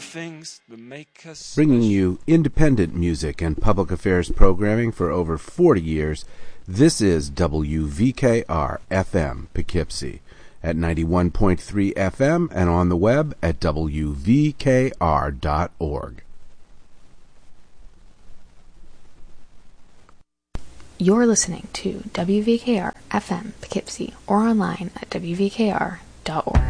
things that make us Bringing you independent music and public affairs programming for over 40 years, this is WVKR-FM Poughkeepsie at 91.3 FM and on the web at wvkr.org. You're listening to WVKR-FM Poughkeepsie or online at wvkr.org.